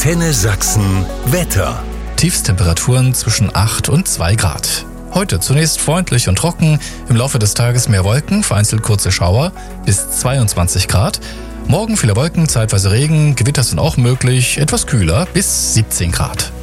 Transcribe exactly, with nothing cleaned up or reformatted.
Antenne Sachsen Wetter. Tiefstemperaturen zwischen acht und zwei Grad. Heute zunächst freundlich und trocken, im Laufe des Tages mehr Wolken, vereinzelt kurze Schauer, bis zweiundzwanzig Grad. Morgen viele Wolken, zeitweise Regen, Gewitter sind auch möglich, etwas kühler, bis siebzehn Grad.